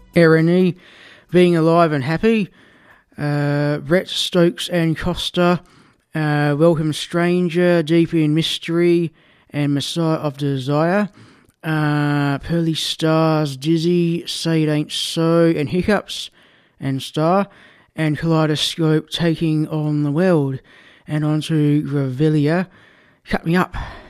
Ernie, Being Alive and Happy, Brett Stokes and Costa, Welcome Stranger, Deep in Mystery, and Messiah of Desire, Pearly Stars, Dizzy, Say It Ain't So, and Hiccups, and Star, and Kaleidoscope, Taking on the World, and on to Revelia, Cut Me Up.